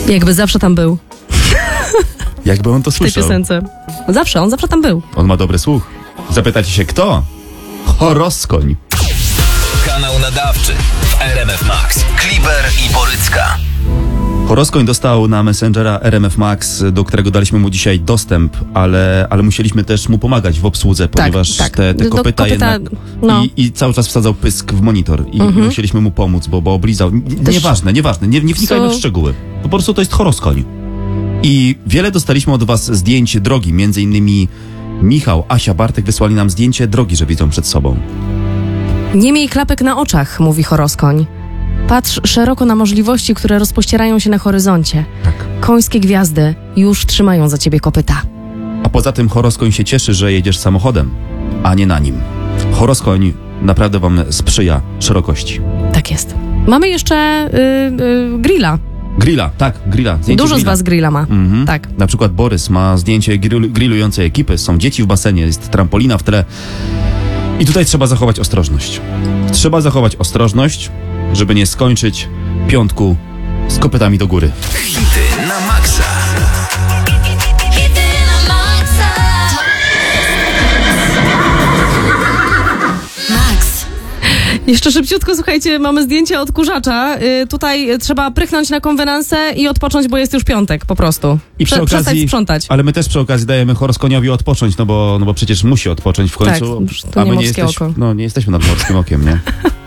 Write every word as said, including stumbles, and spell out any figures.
Jakby zawsze tam był. Jakby on to W tej słyszał. piosence. Zawsze, on zawsze tam był. On ma dobry słuch. Zapytacie się kto? Horoskoń. Kanał nadawczy w R M F Max. Kliber i Borycka. Horoskoń dostał na Messengera R M F Max, do którego daliśmy mu dzisiaj dostęp, ale, ale musieliśmy też mu pomagać w obsłudze, ponieważ tak. te, te Do- kopyta, kopyta, jednak... no. I, I cały czas wsadzał pysk w monitor i, Mhm. i musieliśmy mu pomóc, bo, bo oblizał. N- Też- Nieważne, nieważne, nie, nie wnikajmy w So- szczegóły. Po prostu to jest horoskoń. I wiele dostaliśmy od was zdjęć drogi, między innymi Michał, Asia, Bartek wysłali nam zdjęcie drogi, że widzą przed sobą. Nie miej klapek na oczach, mówi horoskoń. Patrz szeroko na możliwości, które rozpościerają się na horyzoncie. Tak. Końskie gwiazdy już trzymają za ciebie kopyta. A poza tym horoskoń się cieszy, że jedziesz samochodem, a nie na nim. Horoskoń naprawdę wam sprzyja szerokości. Tak jest. Mamy jeszcze y, y, grilla. Grilla, tak, grilla. Zdjęcie Dużo z grilla. was grilla ma. Mhm. Tak. Na przykład Borys ma zdjęcie grill, grillującej ekipy, są dzieci w basenie, jest trampolina w tle. I tutaj trzeba zachować ostrożność. Trzeba zachować ostrożność, żeby nie skończyć piątku z kopytami do góry. Hity na maksa. Hity na maksa. Max. Jeszcze szybciutko, słuchajcie, mamy zdjęcie odkurzacza. Y, tutaj trzeba prychnąć na konwenansę i odpocząć, bo jest już piątek po prostu. I przy Prze- przestać okazji, sprzątać. ale my też przy okazji dajemy horoskoniowi odpocząć, no bo, no bo przecież musi odpocząć w końcu. Tak, to a nie my nie, morskie jesteś, oko. no, nie jesteśmy nad morskim okiem, nie?